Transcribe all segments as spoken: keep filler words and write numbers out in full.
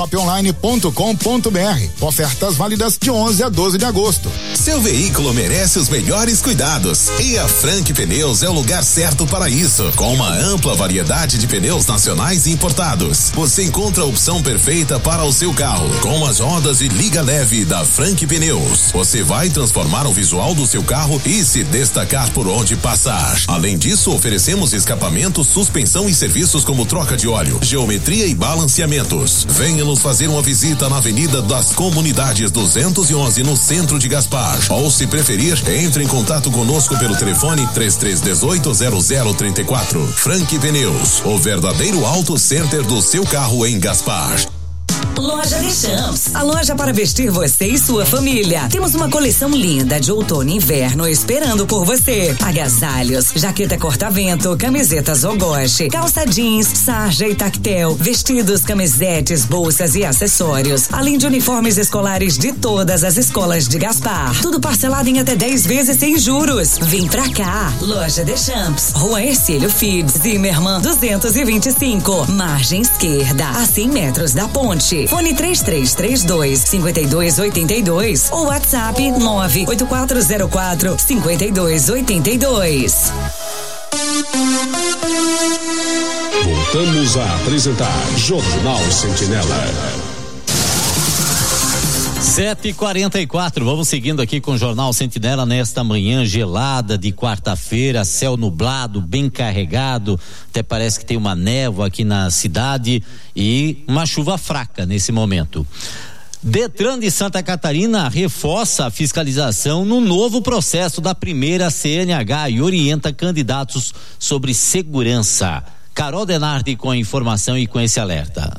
shop online ponto com ponto br. Ofertas válidas de onze a doze de agosto. Seu veículo merece os melhores cuidados e a Frank Pneus é o lugar certo para isso. Com uma ampla variedade de pneus nacionais e importados, você encontra a opção perfeita para o seu carro. Com as rodas de liga leve da Frank Pneus, você vai transformar o visual do seu carro e se destacar por onde passar. Além disso, oferecemos escapamento, suspensão e serviços como troca de óleo, geometria e balanceamentos. Venha nos fazer uma visita na Avenida das Comunidades duzentos e onze, no centro de Gaspar. Ou, se preferir, entre em contato conosco pelo telefone três três um oito zero zero três quatro. Frank Pneus, o verdadeiro auto center do seu carro em Gaspar. Loja Deschamps, a loja para vestir você e sua família. Temos uma coleção linda de outono e inverno esperando por você. Agasalhos, jaqueta corta-vento, camisetas Ogoshi, calça jeans, sarja e tactel, vestidos, camisetes, bolsas e acessórios, além de uniformes escolares de todas as escolas de Gaspar. Tudo parcelado em até dez vezes sem juros. Vem pra cá, Loja Deschamps, Rua Ercílio Fides, Zimmermann duzentos e vinte e cinco, margem esquerda, a cem metros da ponte. Fone três três três dois, cinco dois oito dois ou WhatsApp nove oito quatro zero quatro, cinco dois oito dois. Voltamos a apresentar Jornal Sentinela. sete e quarenta e quatro, vamos seguindo aqui com o Jornal Sentinela nesta manhã gelada de quarta-feira, céu nublado, bem carregado, até parece que tem uma névoa aqui na cidade e uma chuva fraca nesse momento. Detran de Santa Catarina reforça a fiscalização no novo processo da primeira C N H e orienta candidatos sobre segurança. Carol Denardi com a informação e com esse alerta.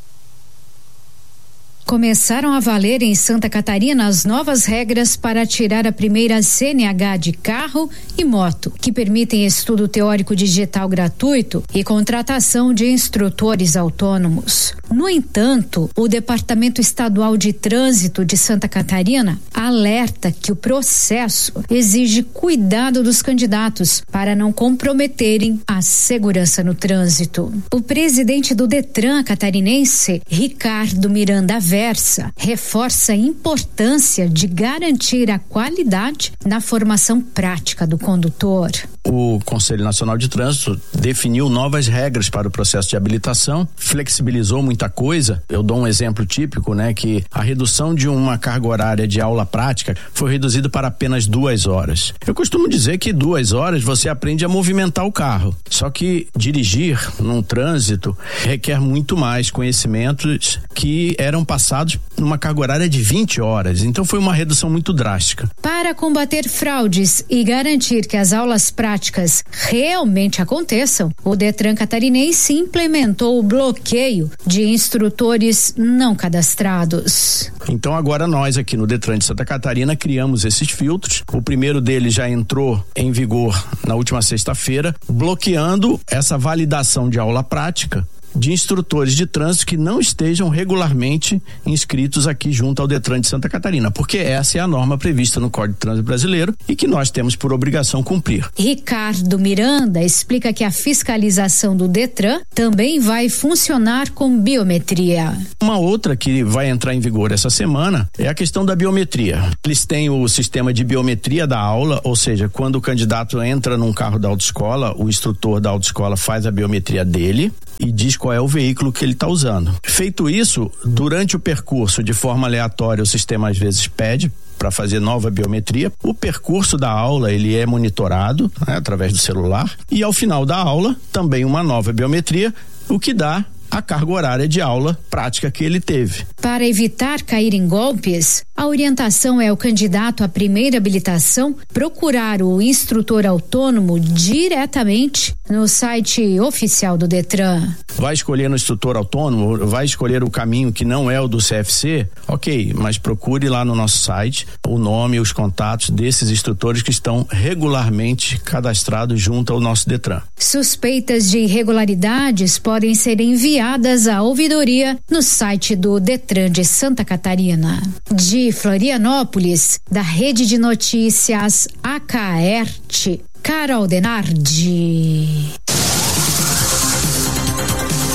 Começaram a valer em Santa Catarina as novas regras para tirar a primeira C N H de carro e moto, que permitem estudo teórico digital gratuito e contratação de instrutores autônomos. No entanto, o Departamento Estadual de Trânsito de Santa Catarina alerta que o processo exige cuidado dos candidatos para não comprometerem a segurança no trânsito. O presidente do Detran catarinense, Ricardo Miranda Versa, reforça a importância de garantir a qualidade na formação prática do condutor. O Conselho Nacional de Trânsito definiu novas regras para o processo de habilitação, flexibilizou muita coisa. Eu dou um exemplo típico, né, que a redução de uma carga horária de aula prática foi reduzida para apenas duas horas. Eu costumo dizer que duas horas você aprende a movimentar o carro. Só que dirigir num trânsito requer muito mais conhecimentos que eram passados numa carga horária de vinte horas. Então foi uma redução muito drástica. Para combater fraudes e garantir que as aulas práticas realmente aconteçam, o Detran catarinense implementou o bloqueio de instrutores não cadastrados. Então agora nós aqui no Detran de Santa Catarina criamos esses filtros. O primeiro deles já entrou em vigor na última sexta-feira, bloqueando essa validação de aula prática de instrutores de trânsito que não estejam regularmente inscritos aqui junto ao Detran de Santa Catarina, porque essa é a norma prevista no Código de Trânsito Brasileiro e que nós temos por obrigação cumprir. Ricardo Miranda explica que a fiscalização do Detran também vai funcionar com biometria. Uma outra que vai entrar em vigor essa semana é a questão da biometria. Eles têm o sistema de biometria da aula, ou seja, quando o candidato entra num carro da autoescola, o instrutor da autoescola faz a biometria dele e diz qual é o veículo que ele está usando. Feito isso, durante o percurso, de forma aleatória, o sistema às vezes pede para fazer nova biometria. O percurso da aula ele é monitorado, né, através do celular, e ao final da aula também uma nova biometria, o que dá a carga horária de aula prática que ele teve. Para evitar cair em golpes, a orientação é o candidato à primeira habilitação procurar o instrutor autônomo diretamente no site oficial do Detran. Vai escolher no instrutor autônomo, vai escolher o caminho que não é o do C F C, ok, mas procure lá no nosso site o nome e os contatos desses instrutores que estão regularmente cadastrados junto ao nosso Detran. Suspeitas de irregularidades podem ser enviadas à ouvidoria no site do Detran de Santa Catarina. De Florianópolis, da Rede de Notícias A K R T, Carol Denardi. Tá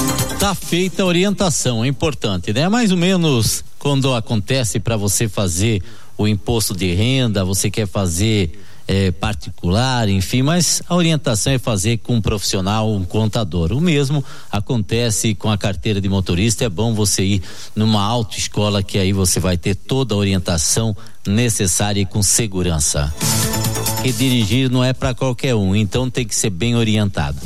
tá feita a orientação, é importante, né? Mais ou menos quando acontece para você fazer o imposto de renda, você quer fazer é, particular, enfim, mas a orientação é fazer com um profissional, um contador. O mesmo acontece com a carteira de motorista. É bom você ir numa autoescola, que aí você vai ter toda a orientação necessária e com segurança. E dirigir não é para qualquer um, então tem que ser bem orientado.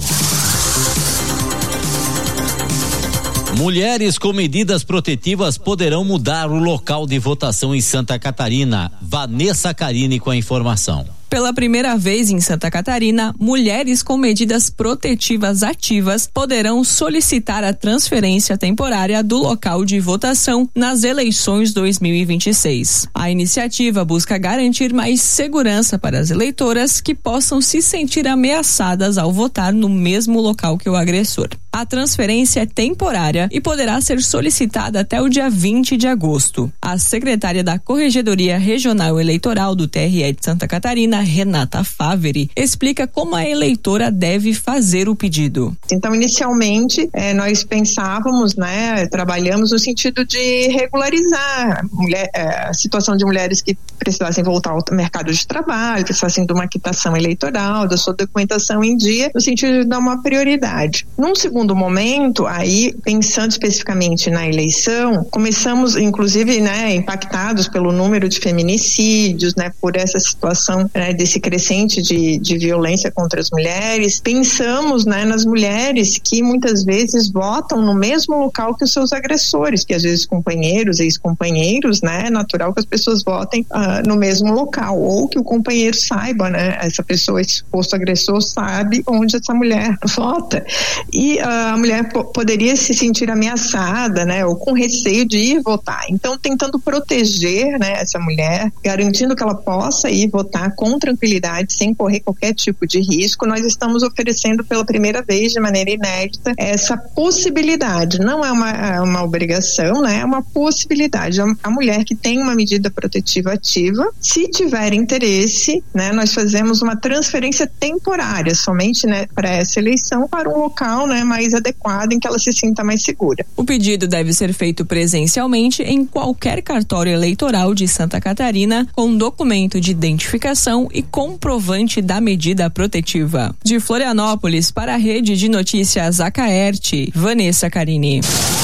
Mulheres com medidas protetivas poderão mudar o local de votação em Santa Catarina. Vanessa Carini com a informação. Pela primeira vez em Santa Catarina, mulheres com medidas protetivas ativas poderão solicitar a transferência temporária do local de votação nas eleições dois mil e vinte e seis. A iniciativa busca garantir mais segurança para as eleitoras que possam se sentir ameaçadas ao votar no mesmo local que o agressor. A transferência é temporária e poderá ser solicitada até o dia vinte de agosto. A secretária da Corregedoria Regional Eleitoral do T R E de Santa Catarina, Renata Faveri, explica como a eleitora deve fazer o pedido. Então, inicialmente, eh, nós pensávamos, né, trabalhamos no sentido de regularizar mulher, eh, a situação de mulheres que precisassem voltar ao mercado de trabalho, precisassem de uma quitação eleitoral, da sua documentação em dia, no sentido de dar uma prioridade. Num segundo momento, aí, pensando especificamente na eleição, começamos, inclusive, né, impactados pelo número de feminicídios, né, por essa situação, né, desse crescente de, de violência contra as mulheres, pensamos, né, nas mulheres que muitas vezes votam no mesmo local que os seus agressores, que às vezes companheiros, ex-companheiros, né, é natural que as pessoas votem uh, no mesmo local, ou que o companheiro saiba, né, essa pessoa, esse suposto agressor sabe onde essa mulher vota, e uh, a mulher po- poderia se sentir ameaçada, né, ou com receio de ir votar. Então, tentando proteger, né, essa mulher, garantindo que ela possa ir votar com tranquilidade, sem correr qualquer tipo de risco, nós estamos oferecendo pela primeira vez, de maneira inédita, essa possibilidade. Não é uma, uma obrigação, né? É uma possibilidade. A mulher que tem uma medida protetiva ativa, se tiver interesse, né, nós fazemos uma transferência temporária, somente, né, para essa eleição, para um local, né, mais adequado, em que ela se sinta mais segura. O pedido deve ser feito presencialmente em qualquer cartório eleitoral de Santa Catarina, com documento de identificação e comprovante da medida protetiva. De Florianópolis, para a Rede de Notícias Acaerte, Vanessa Carini.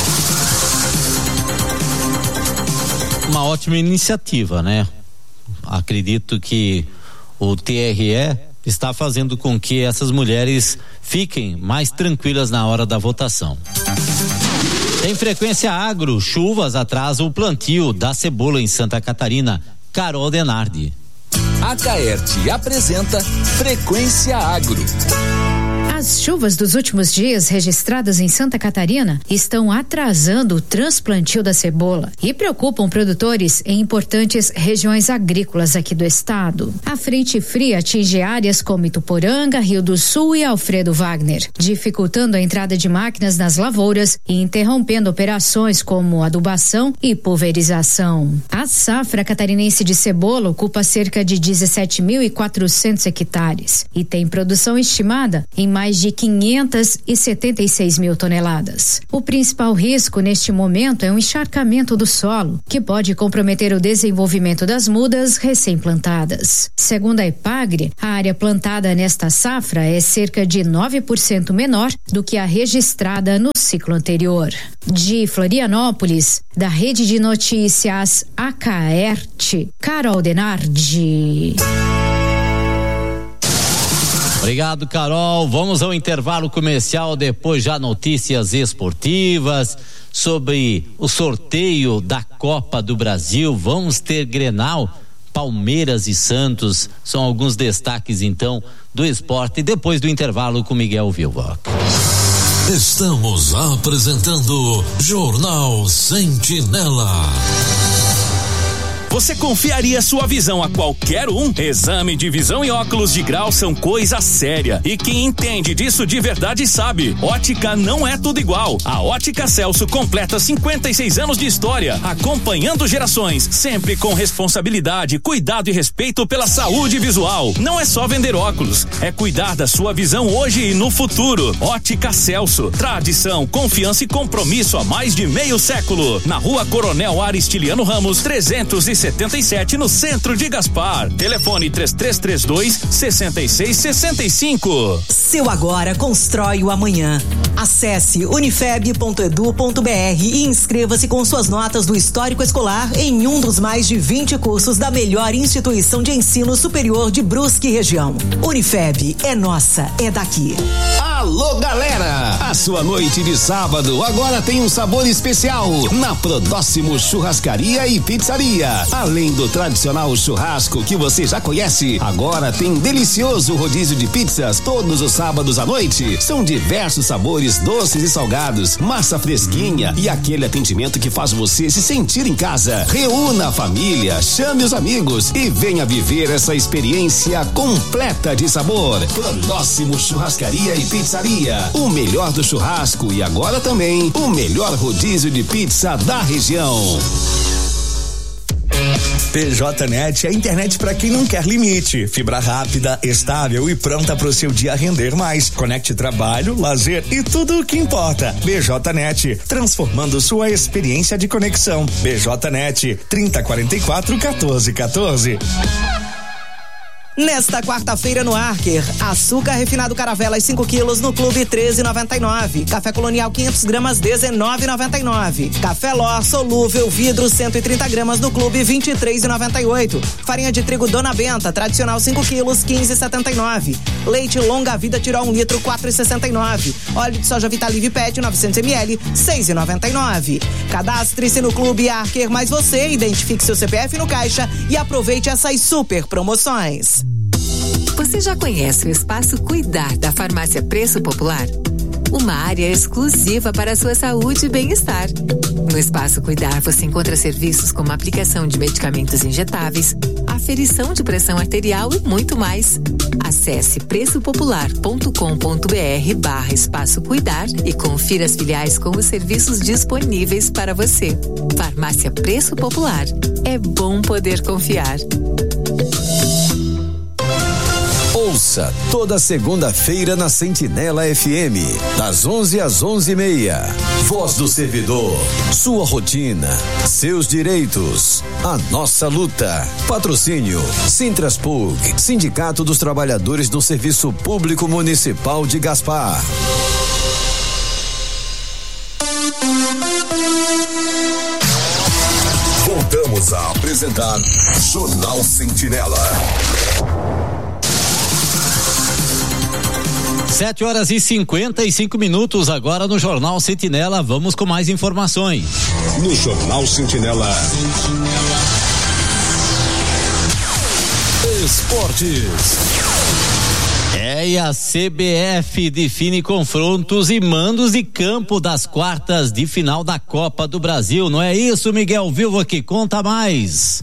Uma ótima iniciativa, né? Acredito que o T R E está fazendo com que essas mulheres fiquem mais tranquilas na hora da votação. Em Frequência Agro, chuvas atrasam o plantio da cebola em Santa Catarina. Carol Denardi. A Acaerte apresenta Frequência Agro. As chuvas dos últimos dias registradas em Santa Catarina estão atrasando o transplantio da cebola e preocupam produtores em importantes regiões agrícolas aqui do estado. A frente fria atinge áreas como Ituporanga, Rio do Sul e Alfredo Wagner, dificultando a entrada de máquinas nas lavouras e interrompendo operações como adubação e pulverização. A safra catarinense de cebola ocupa cerca de dezessete mil e quatrocentos hectares e tem produção estimada em mais de quinhentas e setenta e seis mil toneladas. O principal risco neste momento é um encharcamento do solo, que pode comprometer o desenvolvimento das mudas recém-plantadas. Segundo a Epagre, a área plantada nesta safra é cerca de nove por cento menor do que a registrada no ciclo anterior. De Florianópolis, da Rede de Notícias Acaerte, Carol Denardi. Obrigado, Carol. Vamos ao intervalo comercial, depois já notícias esportivas sobre o sorteio da Copa do Brasil. Vamos ter Grenal, Palmeiras e Santos, são alguns destaques então do esporte, depois do intervalo com Miguel Vilvoc. Estamos apresentando Jornal Sentinela. você confiaria sua visão a qualquer um? Exame de visão e óculos de grau são coisa séria. E quem entende disso de verdade sabe. Ótica não é tudo igual. A Ótica Celso completa cinquenta e seis anos de história, acompanhando gerações, sempre com responsabilidade, cuidado e respeito pela saúde visual. Não é só vender óculos, é cuidar da sua visão hoje e no futuro. Ótica Celso, tradição, confiança e compromisso há mais de meio século. Na Rua Coronel Aristiliano Ramos, trezentos e setenta e sete, no centro de Gaspar. Telefone três três três dois, seis seis seis cinco. Seu agora constrói o amanhã. Acesse unifeb ponto edu ponto br e inscreva-se com suas notas do histórico escolar em um dos mais de vinte cursos da melhor instituição de ensino superior de Brusque região. Unifeb é nossa, é daqui. Alô, galera! A sua noite de sábado agora tem um sabor especial na Prodóximo Churrascaria e Pizzaria. Além do tradicional churrasco que você já conhece, agora tem delicioso rodízio de pizzas todos os sábados à noite. São diversos sabores doces e salgados, massa fresquinha e aquele atendimento que faz você se sentir em casa. Reúna a família, chame os amigos e venha viver essa experiência completa de sabor. Prodóximo Churrascaria e Pizzaria. O melhor do churrasco e agora também o melhor rodízio de pizza da região. P J Net é a internet para quem não quer limite. Fibra rápida, estável e pronta para o seu dia render mais. Conecte trabalho, lazer e tudo o que importa. B J Net, transformando sua experiência de conexão. B J Net, trinta, quarenta e quatro, quatorze, quatorze. Nesta quarta-feira no Arker, açúcar refinado Caravelas cinco quilos no Clube treze e noventa e nove. Café Colonial quinhentas gramas dezenove e noventa e nove. Café Lor solúvel vidro cento e trinta gramas no Clube vinte e três e noventa e oito. Farinha de trigo Dona Benta tradicional cinco quilos quinze e setenta e nove. Leite Longa Vida Tirol um litro quatro e sessenta e nove. Óleo de soja Vitalive Pet novecentos mililitros seis e noventa e nove. Cadastre-se no Clube Arker mais você, identifique seu C P F no caixa e aproveite essas super promoções. Você já conhece o Espaço Cuidar da Farmácia Preço Popular? Uma área exclusiva para a sua saúde e bem-estar. No Espaço Cuidar você encontra serviços como aplicação de medicamentos injetáveis, aferição de pressão arterial e muito mais. Acesse preço popular ponto com ponto br barra Espaço Cuidar e confira as filiais com os serviços disponíveis para você. Farmácia Preço Popular. É bom poder confiar. Ouça toda segunda-feira na Sentinela F M, das onze às onze e meia. Voz do servidor, sua rotina, seus direitos, a nossa luta. Patrocínio Sintraspug, Sindicato dos Trabalhadores do Serviço Público Municipal de Gaspar. Voltamos a apresentar Jornal Sentinela. Sete horas e cinquenta e cinco minutos agora no Jornal Sentinela. Vamos com mais informações. No Jornal Sentinela. Esportes. É, e a C B F define confrontos e mandos de campo das quartas de final da Copa do Brasil. Não é isso, Miguel Vilva, que conta mais?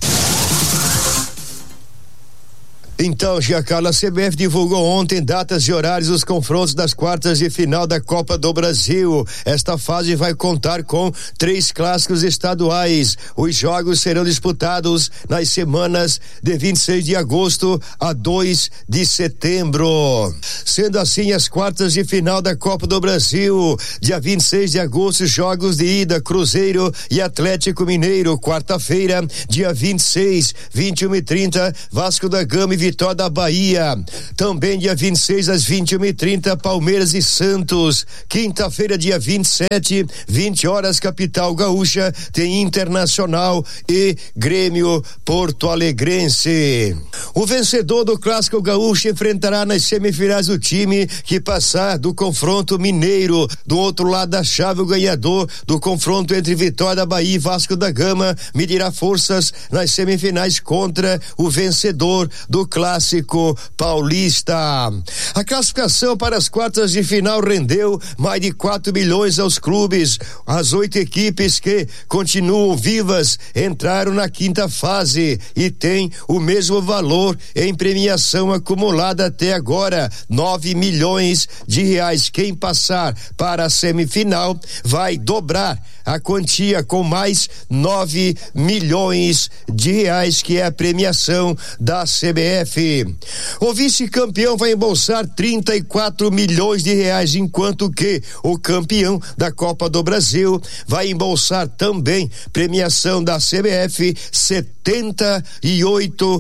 Então, Giancarlo, a C B F divulgou ontem datas e horários dos confrontos das quartas de final da Copa do Brasil. Esta fase vai contar com três clássicos estaduais. Os jogos serão disputados nas semanas de vinte e seis de agosto a dois de setembro. Sendo assim, as quartas de final da Copa do Brasil, dia vinte e seis de agosto, jogos de ida, Cruzeiro e Atlético Mineiro. Quarta-feira, dia vinte e seis, vinte e uma e trinta, Vasco da Gama e Vitória da Bahia. Também dia vinte e seis às vinte e uma e trinta, Palmeiras e Santos. Quinta-feira, dia vinte e sete, vinte horas, capital gaúcha, tem Internacional e Grêmio Porto Alegrense. O vencedor do Clássico Gaúcho enfrentará nas semifinais o time que passar do confronto mineiro. Do outro lado da chave, o ganhador do confronto entre Vitória da Bahia e Vasco da Gama medirá forças nas semifinais contra o vencedor do Clássico Paulista. A classificação para as quartas de final rendeu mais de quatro milhões aos clubes. As oito equipes que continuam vivas entraram na quinta fase e têm o mesmo valor em premiação acumulada até agora, nove milhões de reais. Quem passar para a semifinal vai dobrar a quantia com mais nove milhões de reais, que é a premiação da C B F. O vice-campeão vai embolsar trinta e quatro milhões de reais, enquanto que o campeão da Copa do Brasil vai embolsar também premiação da C B F, setenta e oito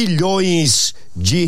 milhões de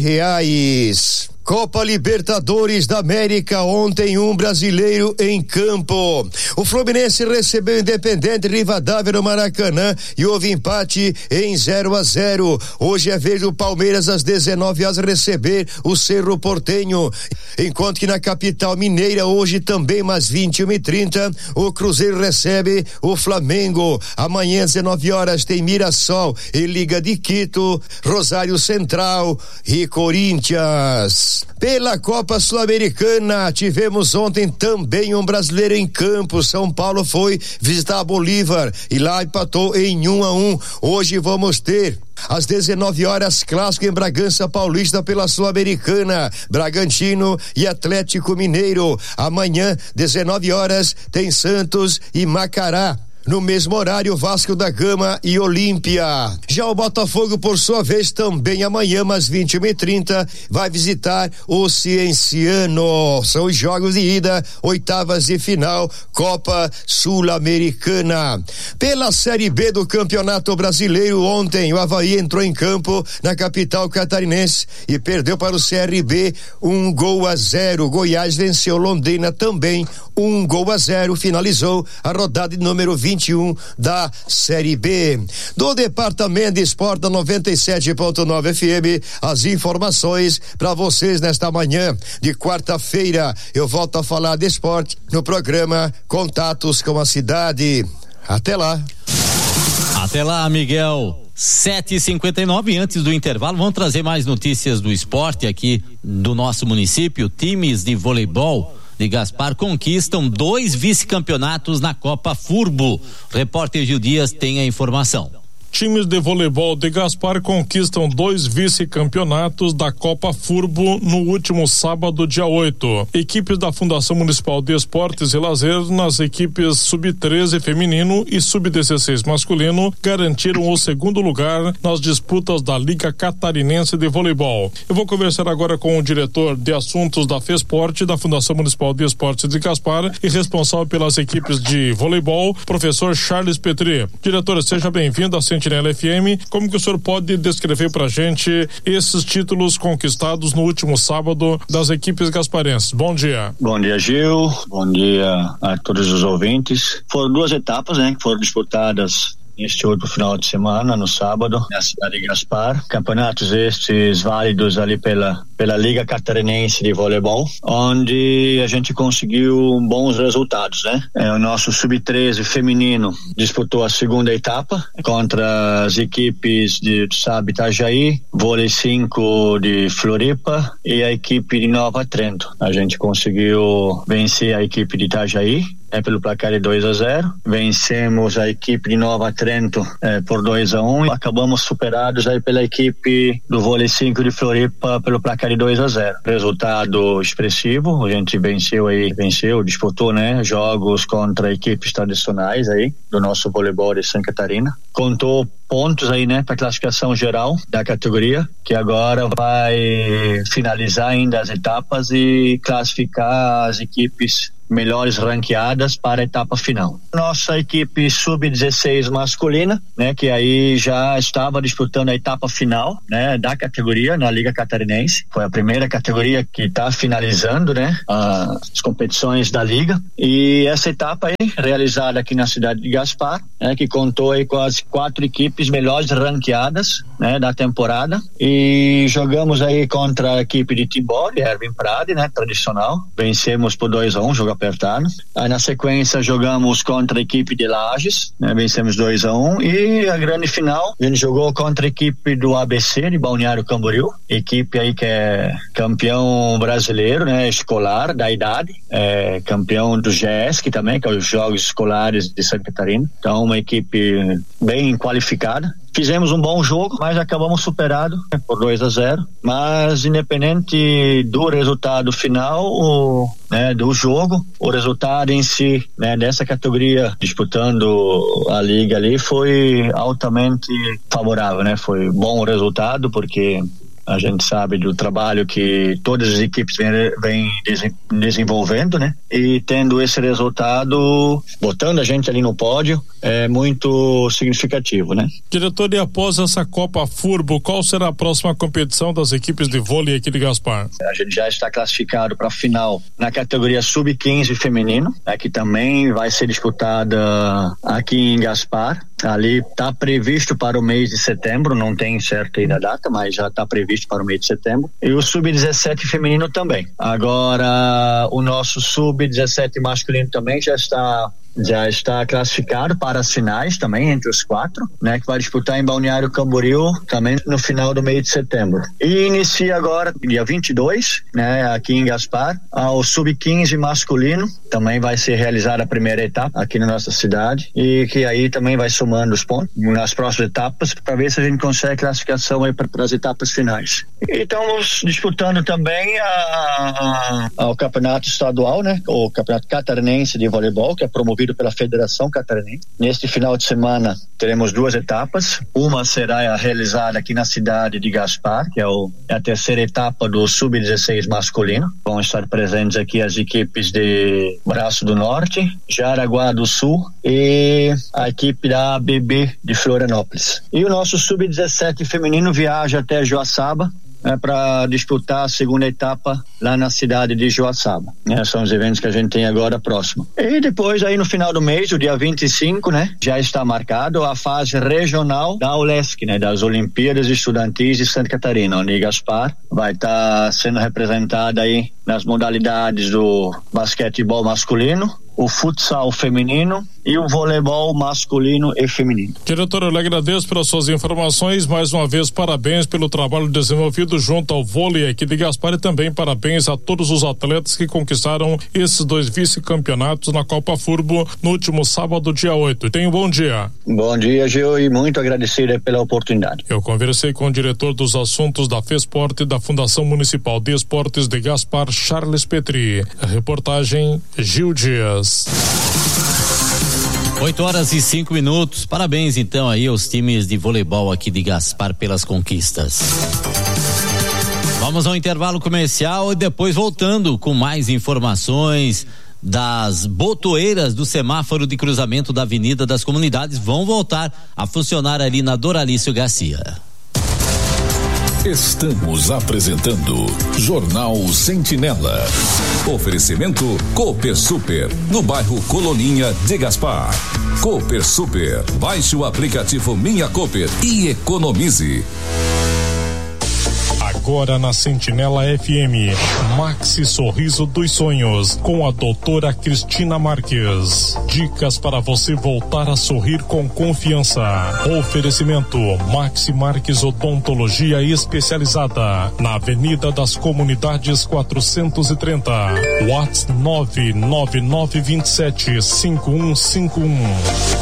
reais. Copa Libertadores da América, ontem um brasileiro em campo. O Fluminense recebeu o Independente Rivadavia no Maracanã e houve empate em zero a zero. Hoje é vez do Palmeiras às dezenove horas receber o Cerro Porteño, enquanto que na capital mineira hoje também mais vinte e uma e trinta o Cruzeiro recebe o Flamengo. Amanhã às dezenove horas tem Mirassol e Liga de Quito, Rosário Central e Corinthians. Pela Copa Sul-Americana, tivemos ontem também um brasileiro em campo. São Paulo foi visitar a Bolívar e lá empatou em um a um. Hoje vamos ter às dezenove horas, clássico em Bragança Paulista pela Sul-Americana, Bragantino e Atlético Mineiro. Amanhã, dezenove horas, tem Santos e Macará. No mesmo horário, Vasco da Gama e Olímpia. Já o Botafogo, por sua vez, também amanhã, às vinte e uma e trinta, vai visitar o Cienciano. São os jogos de ida, oitavas de final, Copa Sul-Americana. Pela Série B do Campeonato Brasileiro, ontem o Avaí entrou em campo na capital catarinense e perdeu para o C R B um gol a zero. Goiás venceu Londrina também, um gol a zero. Finalizou a rodada de número vinte e um da Série B. Do Departamento de Esporte da noventa e sete ponto nove F M, as informações para vocês nesta manhã de quarta-feira. Eu volto a falar de esporte no programa Contatos com a Cidade. Até lá. Até lá, Miguel. sete e cinquenta e nove, antes do intervalo, vamos trazer mais notícias do esporte aqui do nosso município. Times de voleibol de Gaspar conquistam dois vice-campeonatos na Copa Furbo. O repórter Gil Dias tem a informação. Times de voleibol de Gaspar conquistam dois vice-campeonatos da Copa Furbo no último sábado, dia oito. Equipes da Fundação Municipal de Esportes e Lazer nas equipes sub treze feminino e sub dezesseis masculino garantiram o segundo lugar nas disputas da Liga Catarinense de Voleibol. Eu vou conversar agora com o diretor de assuntos da FESPORT, da Fundação Municipal de Esportes de Gaspar e responsável pelas equipes de voleibol, professor Charles Petri. Diretor, seja bem-vindo a Sentinela F M. Como que o senhor pode descrever pra gente esses títulos conquistados no último sábado das equipes gasparenses? Bom dia. Bom dia, Gil. Bom dia a todos os ouvintes. Foram duas etapas, né, que foram disputadas neste outro final de semana, no sábado, na cidade de Gaspar. Campeonatos estes válidos ali pela, pela Liga Catarinense de Voleibol, onde a gente conseguiu bons resultados, né? É, o nosso sub treze feminino disputou a segunda etapa contra as equipes de, sabe, Itajaí, Vôlei cinco de Floripa e a equipe de Nova Trento. A gente conseguiu vencer a equipe de Itajaí, é pelo placar de dois a zero. Vencemos a equipe de Nova Trento é, por dois a um. Acabamos superados aí pela equipe do Vôlei cinco de Floripa pelo placar de dois a zero. Resultado expressivo, a gente venceu aí, venceu, disputou, né, jogos contra equipes tradicionais aí do nosso voleibol de Santa Catarina. Contou pontos aí, né, para classificação geral da categoria, que agora vai finalizar ainda as etapas e classificar as equipes melhores ranqueadas para a etapa final. Nossa equipe sub dezesseis masculina, né, que aí já estava disputando a etapa final, né, da categoria na Liga Catarinense. Foi a primeira categoria que está finalizando, né, as competições da liga. E essa etapa aí realizada aqui na cidade de Gaspar, né, que contou aí com as quatro equipes melhores ranqueadas, né, da temporada. E jogamos aí contra a equipe de Timbó, de Erwin Prade, né, tradicional. Vencemos por dois a um, jogo apertado. Aí na sequência jogamos contra a equipe de Lages, né? Vencemos dois a um, e a grande final a gente jogou contra a equipe do A B C de Balneário Camboriú, equipe aí que é campeão brasileiro, né? Escolar da idade, é campeão do G E S C também, que é os Jogos Escolares de Santa Catarina. Então uma equipe bem qualificada. Fizemos um bom jogo, mas acabamos superado, né, por dois a zero. Mas independente do resultado final, o, né, do jogo, o resultado em si, né, dessa categoria disputando a liga ali foi altamente favorável, né? Foi bom o resultado porque a gente sabe do trabalho que todas as equipes vêm, vêm desenvolvendo, né? E tendo esse resultado, botando a gente ali no pódio, é muito significativo, né? Diretor, e após essa Copa Furbo, qual será a próxima competição das equipes de vôlei aqui de Gaspar? A gente já está classificado para a final na categoria sub quinze feminino, né, que também vai ser disputada aqui em Gaspar. Ali está previsto para o mês de setembro, não tem certa ainda a data, mas já está previsto para o mês de setembro. E o sub dezessete feminino também. Agora, o nosso sub dezessete masculino também já está já está classificado para as finais também, entre os quatro, né, que vai disputar em Balneário Camboriú também no final do mês de setembro. E inicia agora, dia vinte e dois, né, aqui em Gaspar, ao sub quinze masculino, também vai ser realizada a primeira etapa aqui na nossa cidade, e que aí também vai somando os pontos nas próximas etapas para ver se a gente consegue classificação aí para as etapas finais. E estamos disputando também a, a, ao campeonato estadual, né, o campeonato catarinense de voleibol, que é promovido pela Federação Catarinense. Neste final de semana teremos duas etapas. Uma será realizada aqui na cidade de Gaspar, que é, o, é a terceira etapa do sub dezesseis masculino. Vão estar presentes aqui as equipes de Braço do Norte, Jaraguá do Sul e a equipe da A B B de Florianópolis. E o nosso sub dezessete feminino viaja até Joaçaba, é, para disputar a segunda etapa lá na cidade de Joaçaba, né? São os eventos que a gente tem agora próximo. E depois aí no final do mês, o dia vinte e cinco, né, já está marcado a fase regional da ULESC, né, das Olimpíadas Estudantis de Santa Catarina, onde Gaspar vai estar tá sendo representada aí nas modalidades do basquetebol masculino, o futsal feminino e o voleibol masculino e feminino. Diretor, eu lhe agradeço pelas suas informações, mais uma vez parabéns pelo trabalho desenvolvido junto ao vôlei aqui de Gaspar e também parabéns a todos os atletas que conquistaram esses dois vice-campeonatos na Copa Furbo no último sábado, dia oito. Tenha um bom dia. Bom dia, Gil, e muito agradecido pela oportunidade. Eu conversei com o diretor dos assuntos da FESPORT da Fundação Municipal de Esportes de Gaspar, Charles Petri. A reportagem Gil Dias. oito horas e cinco minutos. Parabéns então aí aos times de voleibol aqui de Gaspar pelas conquistas. Vamos ao intervalo comercial e depois voltando com mais informações das botoeiras do semáforo de cruzamento da Avenida das Comunidades vão voltar a funcionar ali na Doralício Garcia. Estamos apresentando Jornal Sentinela. Oferecimento Cooper Super, no bairro Coloninha de Gaspar. Cooper Super, baixe o aplicativo Minha Cooper e economize. Agora na Sentinela F M, Maxi Sorriso dos Sonhos, com a doutora Cristina Marques. Dicas para você voltar a sorrir com confiança. Oferecimento Maxi Marques Odontologia Especializada, na Avenida das Comunidades quatrocentos e trinta. WhatsApp nove nove nove dois sete cinco um cinco um.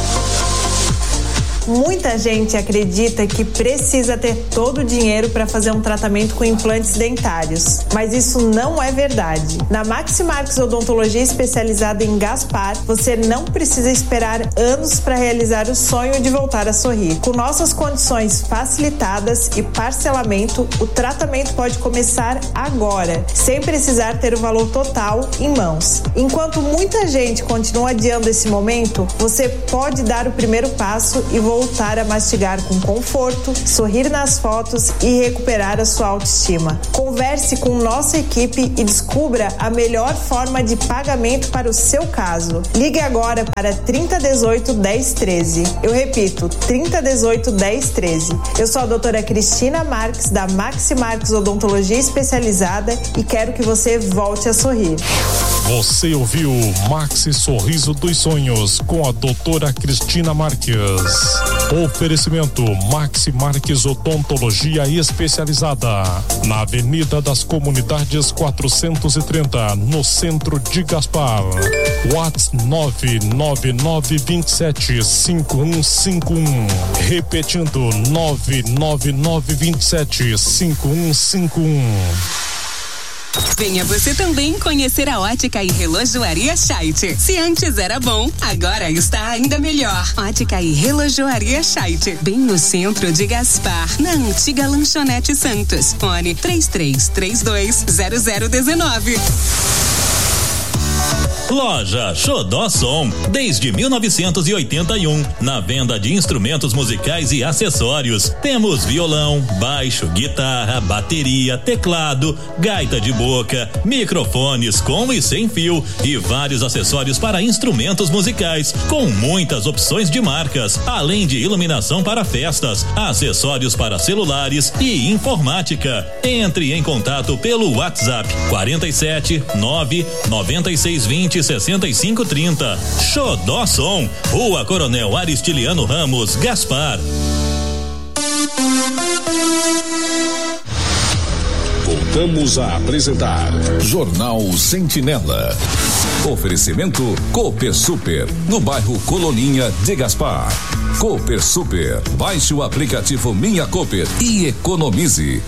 Muita gente acredita que precisa ter todo o dinheiro para fazer um tratamento com implantes dentários, mas isso não é verdade. Na Maxi Marques Odontologia Especializada em Gaspar, você não precisa esperar anos para realizar o sonho de voltar a sorrir. Com nossas condições facilitadas e parcelamento, o tratamento pode começar agora, sem precisar ter o valor total em mãos. Enquanto muita gente continua adiando esse momento, você pode dar o primeiro passo e voltar voltar a mastigar com conforto, sorrir nas fotos e recuperar a sua autoestima. Converse com nossa equipe e descubra a melhor forma de pagamento para o seu caso. Ligue agora para trinta dezoito, dez treze. Eu repito, trinta dezoito, dez treze. Eu sou a doutora Cristina Marques, da Maxi Marques Odontologia Especializada, e quero que você volte a sorrir. Você ouviu Maxi Sorriso dos Sonhos com a doutora Cristina Marques. Oferecimento Maxi Marques Odontologia Especializada, na Avenida das Comunidades quatrocentos e trinta, no centro de Gaspar. WhatsApp nove nove nove dois sete cinco um cinco um. Repetindo, nove nove nove dois sete cinco um cinco um. Venha você também conhecer a Ótica e Relojoaria Scheidt. Se antes era bom, agora está ainda melhor. Ótica e Relojoaria Scheidt, bem no centro de Gaspar, na antiga Lanchonete Santos. Fone três três três dois zero zero um nove. Loja Xodó Som, desde mil novecentos e oitenta e um, na venda de instrumentos musicais e acessórios. Temos violão, baixo, guitarra, bateria, teclado, gaita de boca, microfones com e sem fio e vários acessórios para instrumentos musicais, com muitas opções de marcas, além de iluminação para festas, acessórios para celulares e informática. Entre em contato pelo WhatsApp quarenta e sete nove noventa e seis vinte sessenta e cinco trinta. Xodó Som, Rua Coronel Aristiliano Ramos, Gaspar. Voltamos a apresentar Jornal Sentinela. Oferecimento Cooper Super, no bairro Coloninha de Gaspar. Cooper Super, baixe o aplicativo Minha Cooper e economize.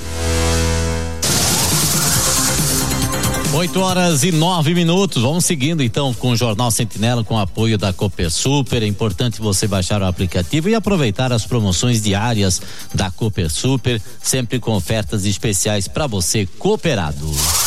oito horas e nove minutos. Vamos seguindo então com o Jornal Sentinela com apoio da Cooper Super. É importante você baixar o aplicativo e aproveitar as promoções diárias da Cooper Super, sempre com ofertas especiais para você cooperado.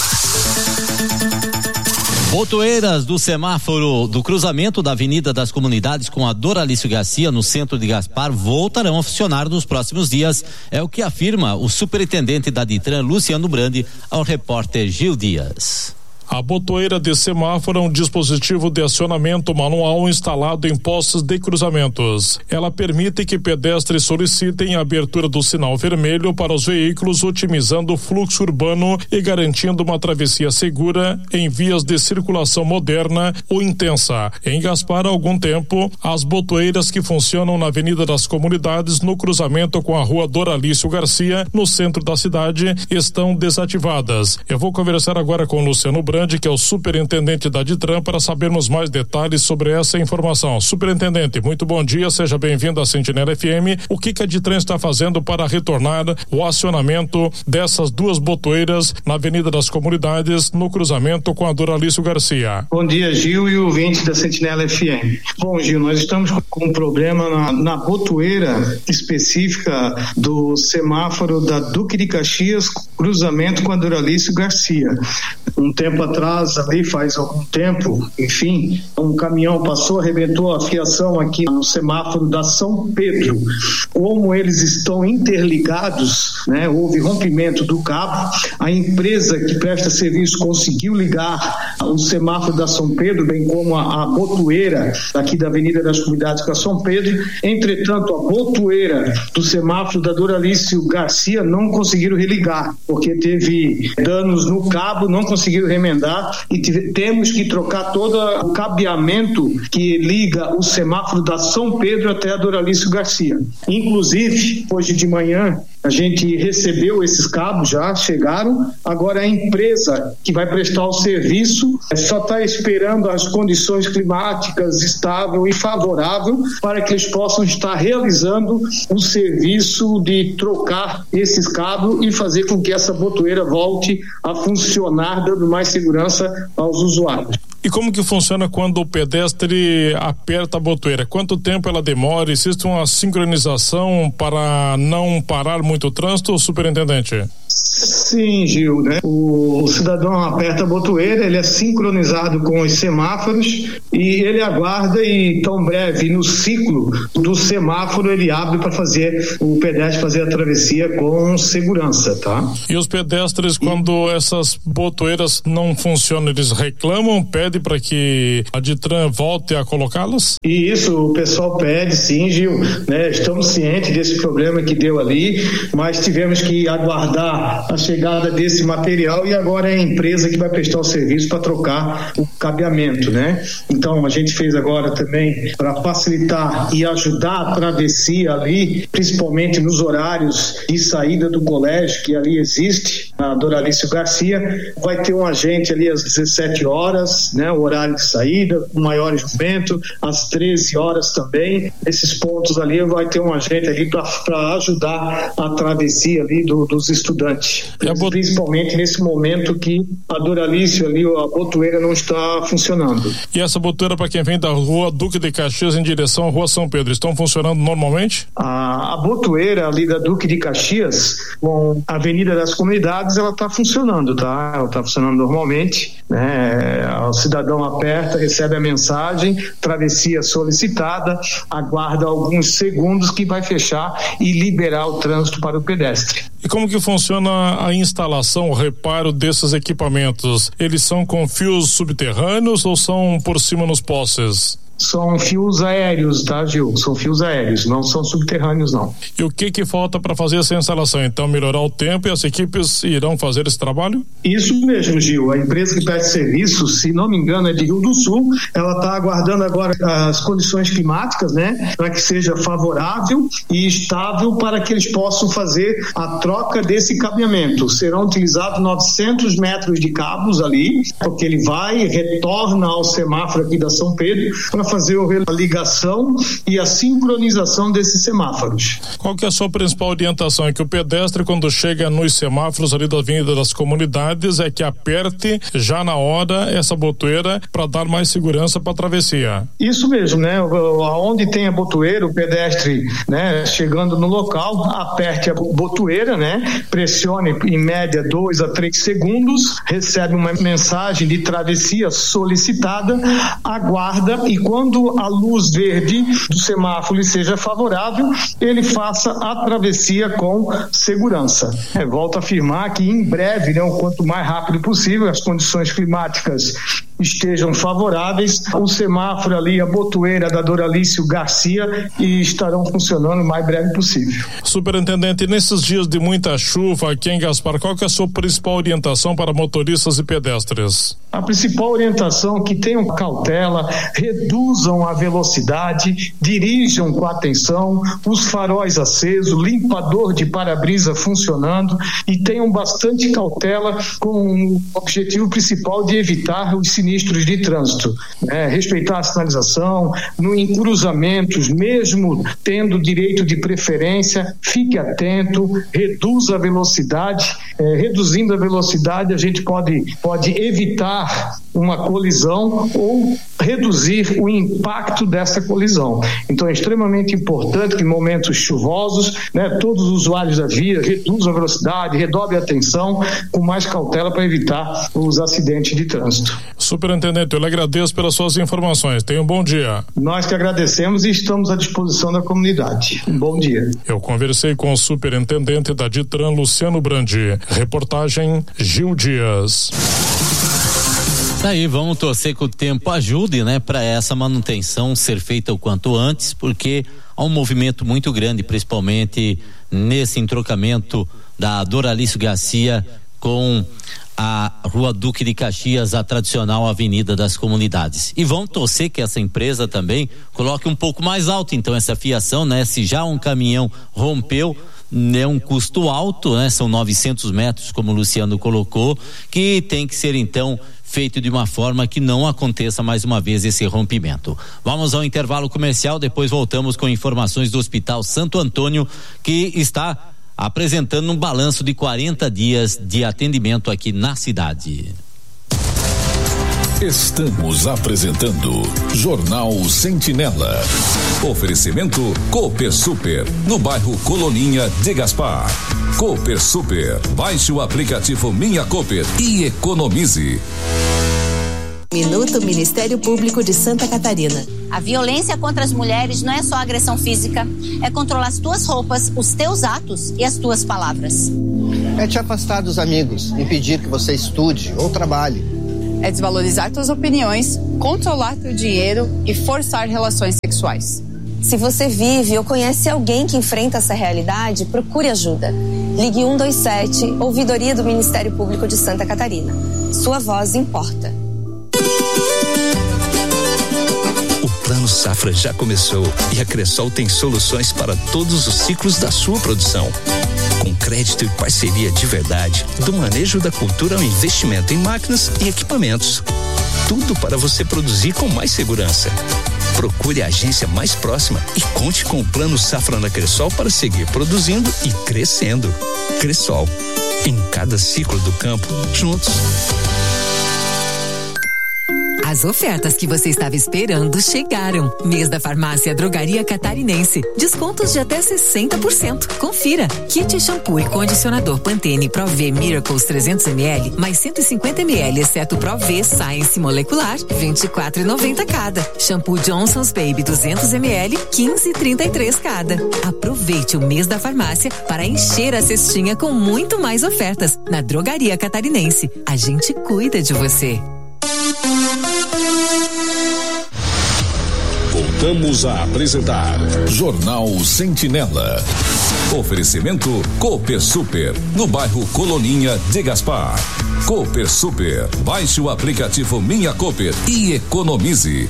Botoeiras do semáforo do cruzamento da Avenida das Comunidades com a Doralício Garcia, no centro de Gaspar, voltarão a funcionar nos próximos dias. É o que afirma o superintendente da Ditran, Luciano Brandi, ao repórter Gil Dias. A botoeira de semáforo é um dispositivo de acionamento manual instalado em postes de cruzamentos. Ela permite que pedestres solicitem a abertura do sinal vermelho para os veículos, otimizando o fluxo urbano e garantindo uma travessia segura em vias de circulação moderna ou intensa. Em Gaspar, há algum tempo, as botoeiras que funcionam na Avenida das Comunidades, no cruzamento com a Rua Doralício Garcia, no centro da cidade, estão desativadas. Eu vou conversar agora com o Luciano Brandi, que é o superintendente da Ditran, para sabermos mais detalhes sobre essa informação. Superintendente, muito bom dia, seja bem-vindo à Sentinela F M. O que, que a Ditran está fazendo para retornar o acionamento dessas duas botoeiras na Avenida das Comunidades, no cruzamento com a Doralício Garcia? Bom dia, Gil e ouvintes da Sentinela F M. Bom, Gil, nós estamos com um problema na, na botoeira específica do semáforo da Duque de Caxias, cruzamento com a Doralício Garcia. Um tempo atrás, ali faz algum tempo, enfim, um caminhão passou, arrebentou a fiação aqui no semáforo da São Pedro. Como eles estão interligados, né, houve rompimento do cabo, a empresa que presta serviço conseguiu ligar o semáforo da São Pedro, bem como a, a botoeira aqui da Avenida das Comunidades com a São Pedro. Entretanto, a botoeira do semáforo da Doralício Garcia não conseguiram religar, porque teve danos no cabo, não conseguiram remendar e tive, temos que trocar todo o cabeamento que liga o semáforo da São Pedro até a Doralício Garcia. Inclusive, hoje de manhã, a gente recebeu esses cabos, já chegaram. Agora a empresa que vai prestar o serviço só está esperando as condições climáticas estável e favorável para que eles possam estar realizando o serviço de trocar esses cabos e fazer com que essa botoeira volte a funcionar, dando mais segurança aos usuários. E como que funciona quando o pedestre aperta a botoeira? Quanto tempo ela demora? Existe uma sincronização para não parar muito o trânsito, superintendente? Sim, Gil, né? O, o cidadão aperta a botoeira, ele é sincronizado com os semáforos e ele aguarda e tão breve no ciclo do semáforo ele abre para fazer o pedestre fazer a travessia com segurança, tá? E os pedestres, quando essas botoeiras não funcionam, eles reclamam, pedem pede para que a Ditran volte a colocá-las? E isso o pessoal pede, sim, Gil, né? Estamos cientes desse problema que deu ali, mas tivemos que aguardar a chegada desse material e agora é a empresa que vai prestar o serviço para trocar o cabeamento, né? Então a gente fez agora também para facilitar e ajudar a travessia ali, principalmente nos horários de saída do colégio que ali existe, a Doralício Garcia, vai ter um agente ali às dezessete horas, né? O horário de saída, com maior envolvimento, às treze horas também, esses pontos ali vai ter um agente ali para ajudar a travessia ali do, dos estudantes, bot... principalmente nesse momento que a Doralício ali, a botoeira não está funcionando. E essa botoeira para quem vem da rua Duque de Caxias em direção à rua São Pedro, estão funcionando normalmente? A, a botoeira ali da Duque de Caxias, com a Avenida das Comunidades, ela está funcionando, tá? Ela está funcionando normalmente, né? O cidadão aperta, recebe a mensagem, travessia solicitada, aguarda alguns segundos que vai fechar e liberar o trânsito para o pedestre. E como que funciona a instalação, o reparo desses equipamentos? Eles são com fios subterrâneos ou são por cima nos postes? São fios aéreos, tá, Gil? São fios aéreos, não são subterrâneos, não. E o que que falta para fazer essa instalação? Então, melhorar o tempo e as equipes irão fazer esse trabalho? Isso mesmo, Gil. A empresa que presta serviço, se não me engano, é de Rio do Sul. Ela está aguardando agora as condições climáticas, né? Para que seja favorável e estável para que eles possam fazer a troca desse cabeamento. Serão utilizados novecentos metros de cabos ali, porque ele vai e retorna ao semáforo aqui da São Pedro para fazer a ligação e a sincronização desses semáforos. Qual que é a sua principal orientação? É que o pedestre, quando chega nos semáforos ali da Avenida das Comunidades, é que aperte já na hora essa botoeira para dar mais segurança para a travessia. Isso mesmo, né? Onde tem a botoeira, o pedestre, né, chegando no local, aperte a botoeira, né? Pressione em média dois a três segundos, recebe uma mensagem de travessia solicitada, aguarda e quando Quando a luz verde do semáforo seja favorável, ele faça a travessia com segurança. É, volto a afirmar que em breve, né, o quanto mais rápido possível, as condições climáticas estejam favoráveis, o semáforo ali, a botoeira da Doralício Garcia, e estarão funcionando o mais breve possível. Superintendente, nesses dias de muita chuva aqui em Gaspar, qual que é a sua principal orientação para motoristas e pedestres? A principal orientação é que tenham cautela, reduzam a velocidade, dirijam com atenção, os faróis acesos, limpador de para-brisa funcionando e tenham bastante cautela com o objetivo principal de evitar os sinistros de trânsito, né? Respeitar a sinalização, no, em cruzamentos, mesmo tendo direito de preferência, fique atento, reduza a velocidade, é, reduzindo a velocidade a gente pode, pode evitar uma colisão ou reduzir o impacto dessa colisão. Então é extremamente importante que em momentos chuvosos, né, todos os usuários da via reduzam a velocidade, redobrem a atenção com mais cautela para evitar os acidentes de trânsito. Superintendente, eu lhe agradeço pelas suas informações. Tenha um bom dia. Nós que agradecemos e estamos à disposição da comunidade. Um bom dia. Eu conversei com o superintendente da Ditran, Luciano Brandi. Reportagem Gil Dias. Aí vamos torcer que o tempo ajude, né, para essa manutenção ser feita o quanto antes, porque há um movimento muito grande, principalmente nesse entrocamento da Doralício Garcia com a Rua Duque de Caxias, a tradicional Avenida das Comunidades. E vamos torcer que essa empresa também coloque um pouco mais alto, então, essa fiação, né? Se já um caminhão rompeu, é um custo alto, né? São novecentos metros, como o Luciano colocou, que tem que ser, então, feito de uma forma que não aconteça mais uma vez esse rompimento. Vamos ao intervalo comercial, depois voltamos com informações do Hospital Santo Antônio, que está apresentando um balanço de quarenta dias de atendimento aqui na cidade. Estamos apresentando Jornal Sentinela. Oferecimento Cooper Super, no bairro Coloninha de Gaspar. Cooper Super, baixe o aplicativo Minha Cooper e economize. Minuto Ministério Público de Santa Catarina. A violência contra as mulheres não é só agressão física, é controlar as tuas roupas, os teus atos e as tuas palavras. É te afastar dos amigos, impedir que você estude ou trabalhe. é desvalorizar tuas opiniões, controlar teu dinheiro e forçar relações sexuais. Se você vive ou conhece alguém que enfrenta essa realidade, procure ajuda. Ligue um dois sete, Ouvidoria do Ministério Público de Santa Catarina. Sua voz importa. O Plano Safra já começou e a Cressol tem soluções para todos os ciclos da sua produção. Com crédito e parceria de verdade, do manejo da cultura ao investimento em máquinas e equipamentos. Tudo para você produzir com mais segurança. Procure a agência mais próxima e conte com o Plano Safra da Cressol para seguir produzindo e crescendo. Cressol, em cada ciclo do campo, juntos. As ofertas que você estava esperando chegaram. Mês da Farmácia Drogaria Catarinense. Descontos de até sessenta por cento. Confira. Kit shampoo e condicionador Pantene Pro V Miracles trezentos mililitros mais cento e cinquenta mililitros, exceto Pro V Science Molecular, vinte e quatro reais e noventa centavos cada. Shampoo Johnson's Baby duzentos mililitros, quinze reais e trinta e três centavos cada. Aproveite o mês da farmácia para encher a cestinha com muito mais ofertas. Na Drogaria Catarinense. A gente cuida de você. Voltamos a apresentar Jornal Sentinela. Oferecimento Cooper Super, no bairro Coloninha de Gaspar. Cooper Super, baixe o aplicativo Minha Cooper e economize.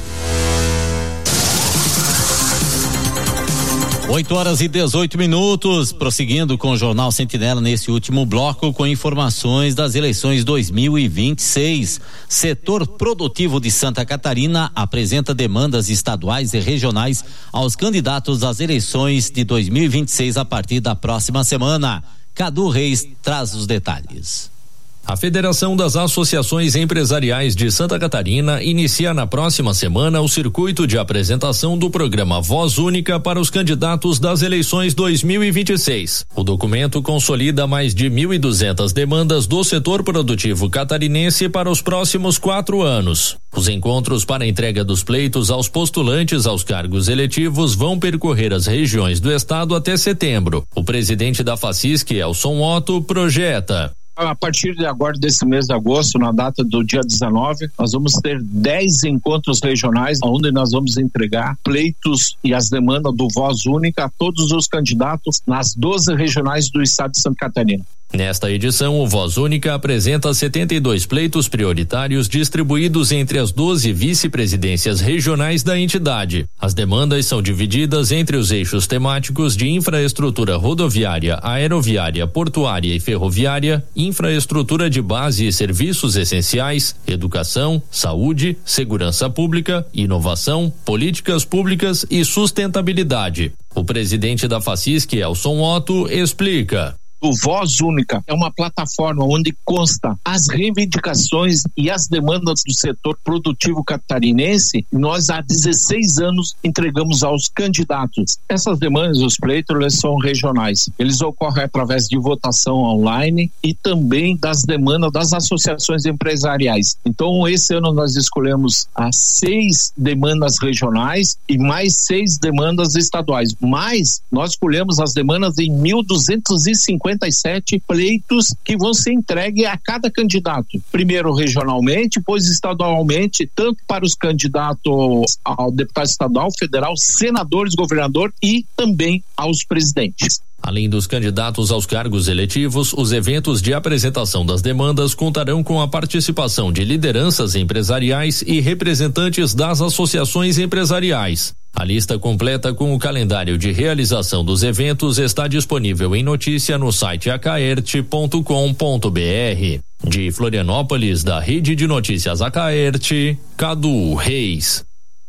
oito horas e dezoito minutos, prosseguindo com o Jornal Sentinela nesse último bloco com informações das eleições dois mil e vinte e seis. Setor produtivo de Santa Catarina apresenta demandas estaduais e regionais aos candidatos às eleições de dois mil e vinte e seis a partir da próxima semana. Cadu Reis traz os detalhes. A Federação das Associações Empresariais de Santa Catarina inicia na próxima semana o circuito de apresentação do programa Voz Única para os candidatos das eleições dois mil e vinte e seis. O documento consolida mais de mil e duzentas demandas do setor produtivo catarinense para os próximos quatro anos. Os encontros para entrega dos pleitos aos postulantes aos cargos eletivos vão percorrer as regiões do estado até setembro. O presidente da FACISC, Elson Otto, projeta: a partir de agora, desse mês de agosto, na data do dia dezenove, nós vamos ter dez encontros regionais, onde nós vamos entregar pleitos e as demandas do Voz Única a todos os candidatos nas doze regionais do estado de Santa Catarina. Nesta edição, o Voz Única apresenta setenta e dois pleitos prioritários distribuídos entre as doze vice-presidências regionais da entidade. As demandas são divididas entre os eixos temáticos de infraestrutura rodoviária, aeroviária, portuária e ferroviária, infraestrutura de base e serviços essenciais, educação, saúde, segurança pública, inovação, políticas públicas e sustentabilidade. O presidente da FACISC, Elson Otto, explica: O Voz Única é uma plataforma onde consta as reivindicações e as demandas do setor produtivo catarinense. Nós há dezesseis anos entregamos aos candidatos. Essas demandas, os pleitos, eles são regionais. Eles ocorrem através de votação online e também das demandas das associações empresariais. Então, esse ano nós escolhemos as seis demandas regionais e mais seis demandas estaduais. Mas nós escolhemos as demandas em mil duzentos e cinquenta e sete pleitos que vão ser entregues a cada candidato. Primeiro regionalmente, depois estadualmente, tanto para os candidatos ao deputado estadual, federal, senadores, governador e também aos presidentes. Além dos candidatos aos cargos eletivos, os eventos de apresentação das demandas contarão com a participação de lideranças empresariais e representantes das associações empresariais. A lista completa com o calendário de realização dos eventos está disponível em notícia no site acaerte ponto com ponto br. De Florianópolis, da Rede de Notícias Acaerte, Cadu Reis.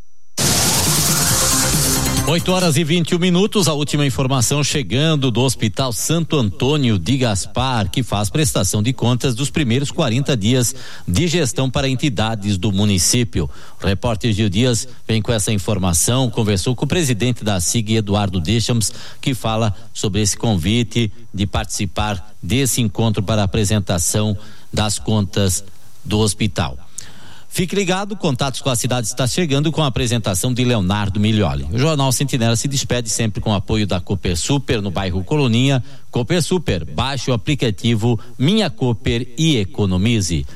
oito horas e vinte e um minutos, a última informação chegando do Hospital Santo Antônio de Gaspar, que faz prestação de contas dos primeiros quarenta dias de gestão para entidades do município. O repórter Gil Dias vem com essa informação, conversou com o presidente da S I G, Eduardo Deschamps, que fala sobre esse convite de participar desse encontro para a apresentação das contas do hospital. Fique ligado, contatos com a cidade está chegando com a apresentação de Leonardo Miglioli. O Jornal Sentinela se despede sempre com o apoio da Cooper Super no bairro Coloninha. Cooper Super, baixe o aplicativo Minha Cooper e economize.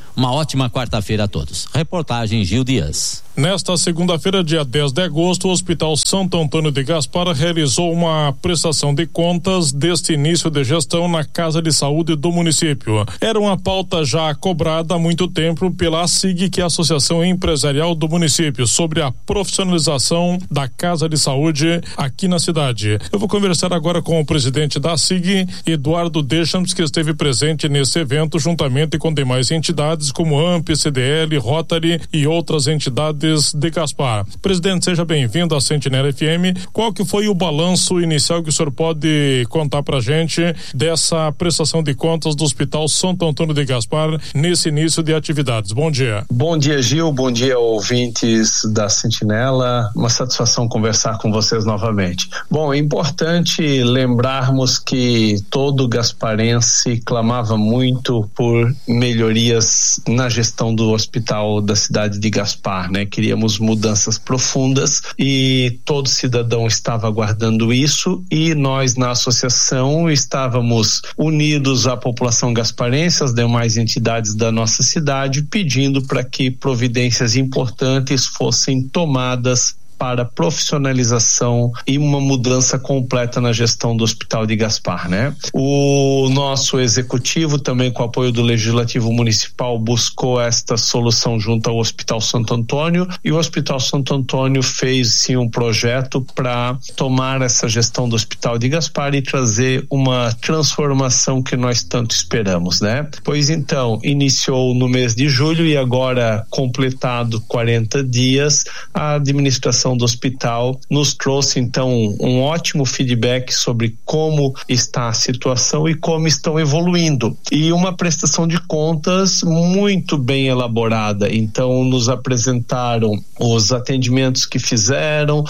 Uma ótima quarta-feira a todos. Reportagem Gil Dias. Nesta segunda-feira, dia dez de agosto, o Hospital Santo Antônio de Gaspar realizou uma prestação de contas deste início de gestão na Casa de Saúde do município. Era uma pauta já cobrada há muito tempo pela A S I G, que é a Associação Empresarial do município, sobre a profissionalização da Casa de Saúde aqui na cidade. Eu vou conversar agora com o presidente da A S I G, Eduardo Deschamps, que esteve presente nesse evento juntamente com demais entidades como A M P, C D L, Rotary e outras entidades de Gaspar. Presidente, seja bem-vindo à Sentinela F M. Qual que foi o balanço inicial que o senhor pode contar pra gente dessa prestação de contas do Hospital Santo Antônio de Gaspar nesse início de atividades? Bom dia. Bom dia, Gil. Bom dia, ouvintes da Sentinela. Uma satisfação conversar com vocês novamente. Bom, é importante lembrarmos que todo gasparense clamava muito por melhorias na gestão do hospital da cidade de Gaspar, né? Queríamos mudanças profundas e todo cidadão estava aguardando isso, e nós na associação estávamos unidos à população gasparense, as demais entidades da nossa cidade, pedindo para que providências importantes fossem tomadas para profissionalização e uma mudança completa na gestão do Hospital de Gaspar, né? O nosso executivo, também com o apoio do Legislativo Municipal, buscou esta solução junto ao Hospital Santo Antônio, e o Hospital Santo Antônio fez sim um projeto para tomar essa gestão do Hospital de Gaspar e trazer uma transformação que nós tanto esperamos, né? Pois então, iniciou no mês de julho e agora, completado quarenta dias, a administração do hospital nos trouxe então um ótimo feedback sobre como está a situação e como estão evoluindo, e uma prestação de contas muito bem elaborada. Então nos apresentaram os atendimentos que fizeram,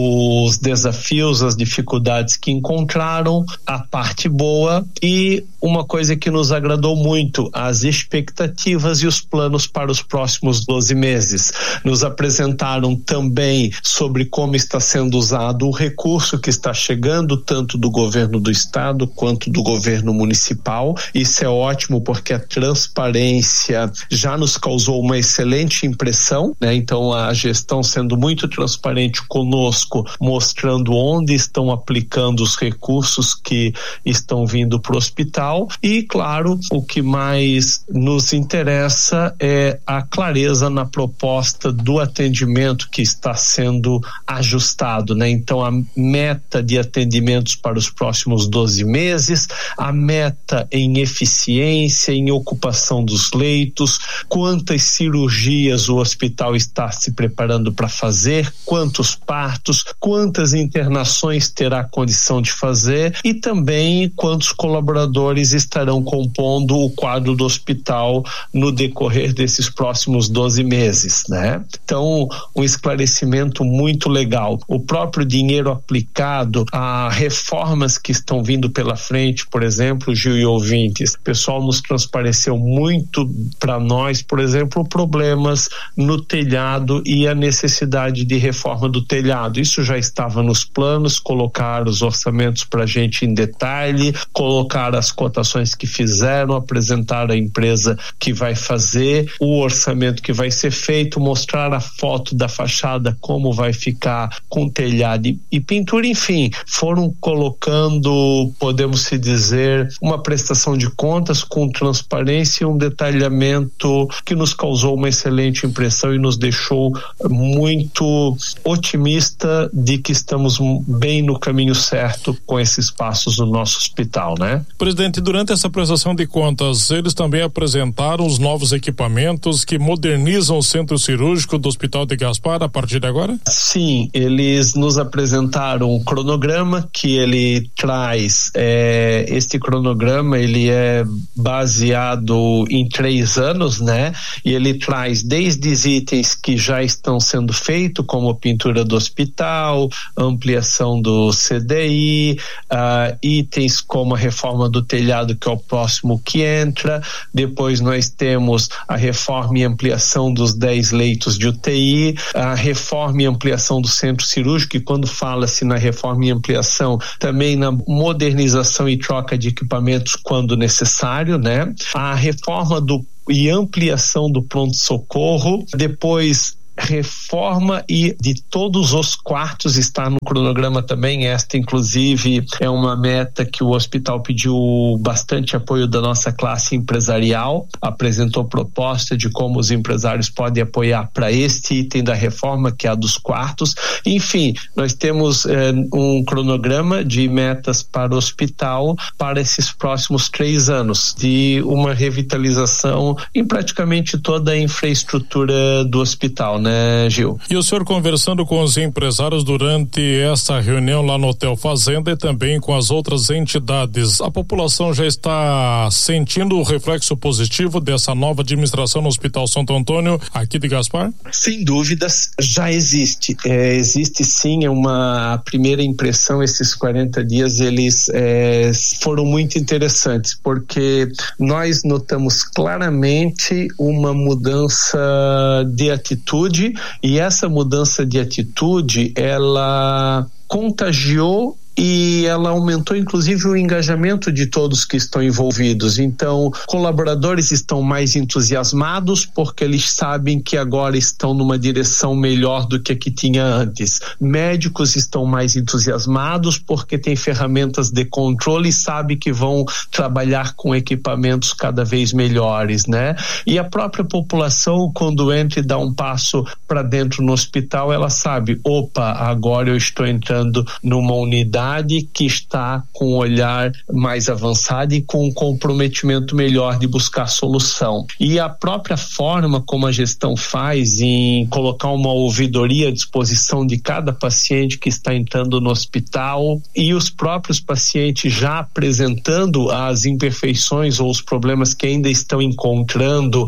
os desafios, as dificuldades que encontraram, a parte boa e uma coisa que nos agradou muito, as expectativas e os planos para os próximos doze meses. Nos apresentaram também sobre como está sendo usado o recurso que está chegando tanto do governo do estado quanto do governo municipal. Isso é ótimo porque a transparência já nos causou uma excelente impressão, né? Então a gestão sendo muito transparente conosco, mostrando onde estão aplicando os recursos que estão vindo para o hospital, e claro, o que mais nos interessa é a clareza na proposta do atendimento que está sendo ajustado, né? Então a meta de atendimentos para os próximos doze meses, a meta em eficiência, em ocupação dos leitos, quantas cirurgias o hospital está se preparando para fazer, quantos partos, quantas internações terá condição de fazer, e também quantos colaboradores estarão compondo o quadro do hospital no decorrer desses próximos doze meses, né? Então, um esclarecimento muito legal. O próprio dinheiro aplicado a reformas que estão vindo pela frente, por exemplo, Gil e ouvintes, o pessoal nos transpareceu muito para nós, por exemplo, problemas no telhado e a necessidade de reforma do telhado. Isso já estava nos planos, colocar os orçamentos para a gente em detalhe, colocar as cotações que fizeram, apresentar a empresa que vai fazer, o orçamento que vai ser feito, mostrar a foto da fachada, como vai ficar com telhado e, e pintura, enfim, foram colocando, podemos se dizer, uma prestação de contas com transparência e um detalhamento que nos causou uma excelente impressão e nos deixou muito otimista de que estamos bem no caminho certo com esses passos no nosso hospital, né? Presidente, durante essa prestação de contas, eles também apresentaram os novos equipamentos que modernizam o centro cirúrgico do Hospital de Gaspar a partir de agora? Sim, eles nos apresentaram um cronograma que ele traz, é, este cronograma ele é baseado em três anos, né? E ele traz desde os itens que já estão sendo feitos, como pintura do hospital, ampliação do C D I, uh, itens como a reforma do telhado, que é o próximo que entra. Depois nós temos a reforma e ampliação dos dez leitos de U T I, a reforma e ampliação do centro cirúrgico, e quando fala-se na reforma e ampliação, também na modernização e troca de equipamentos quando necessário, né? A reforma do e ampliação do pronto-socorro, depois reforma e de todos os quartos está no cronograma também. Esta inclusive é uma meta que o hospital pediu bastante apoio da nossa classe empresarial, apresentou proposta de como os empresários podem apoiar para este item da reforma, que é a dos quartos. Enfim, nós temos eh, um cronograma de metas para o hospital para esses próximos três anos, de uma revitalização em praticamente toda a infraestrutura do hospital, né, Gil? E o senhor conversando com os empresários durante essa reunião lá no Hotel Fazenda e também com as outras entidades, a população já está sentindo o reflexo positivo dessa nova administração no Hospital Santo Antônio aqui de Gaspar? Sem dúvidas, já existe. É, existe sim uma primeira impressão. Esses quarenta dias eles é, foram muito interessantes, porque nós notamos claramente uma mudança de atitude, e essa mudança de atitude ela contagiou e ela aumentou inclusive o engajamento de todos que estão envolvidos. Então, colaboradores estão mais entusiasmados porque eles sabem que agora estão numa direção melhor do que a que tinha antes. Médicos estão mais entusiasmados porque têm ferramentas de controle e sabem que vão trabalhar com equipamentos cada vez melhores, né? E a própria população, quando entra e dá um passo para dentro no hospital, ela sabe, opa, agora eu estou entrando numa unidade que está com um olhar mais avançado e com um comprometimento melhor de buscar solução. E a própria forma como a gestão faz em colocar uma ouvidoria à disposição de cada paciente que está entrando no hospital, e os próprios pacientes já apresentando as imperfeições ou os problemas que ainda estão encontrando,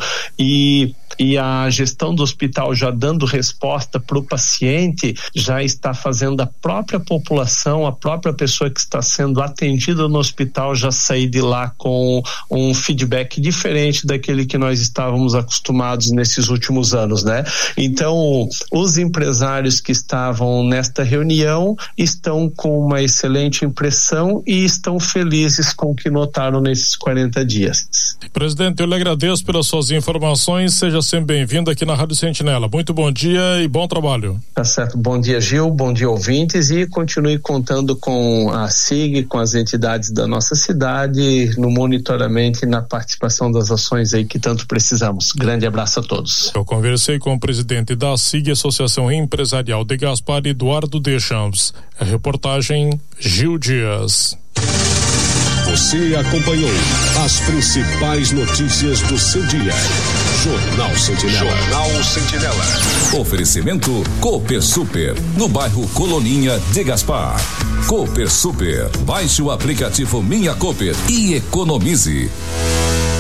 e e a gestão do hospital já dando resposta para o paciente, já está fazendo a própria população, a própria pessoa que está sendo atendida no hospital já sair de lá com um feedback diferente daquele que nós estávamos acostumados nesses últimos anos, né? Então, os empresários que estavam nesta reunião estão com uma excelente impressão e estão felizes com o que notaram nesses quarenta dias. Presidente, eu lhe agradeço pelas suas informações, seja sempre bem-vindo aqui na Rádio Sentinela. Muito bom dia e bom trabalho. Tá certo. Bom dia, Gil. Bom dia, ouvintes, e continue contando com a S I G, com as entidades da nossa cidade, no monitoramento e na participação das ações aí que tanto precisamos. Grande abraço a todos. Eu conversei com o presidente da S I G, Associação Empresarial de Gaspar, Eduardo Deschamps. A reportagem Gil Dias. Você acompanhou as principais notícias do seu dia. Jornal Sentinela. Jornal Sentinela. Oferecimento Cooper Super, no bairro Coloninha de Gaspar. Cooper Super. Baixe o aplicativo Minha Cooper e economize.